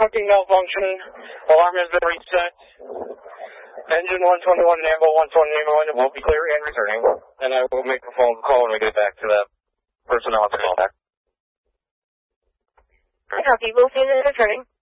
cooking malfunction. Alarm has been reset. Engine 121, Nambo 121 will be clear and returning. And I will make a phone call when we get back to that personnel at the callback. I copy. We'll see you returning.